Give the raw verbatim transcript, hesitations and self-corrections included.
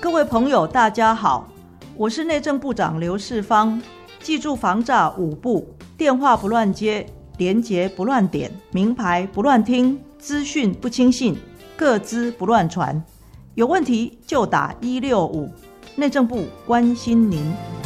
各位朋友大家好，我是内政部长刘世芳。记住防诈五步：电话不乱接，连结不乱点，名牌不乱听，资讯不轻信，个资不乱传。有问题就打一六五，内政部关心您。